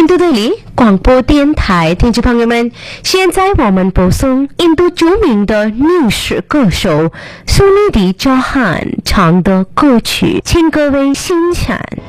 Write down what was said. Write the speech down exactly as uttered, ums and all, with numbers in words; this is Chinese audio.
印度德里广播电台听众朋友们，现在我们播送印度著名的女士歌手苏尼迪·乔汉唱的歌曲，请各位欣赏。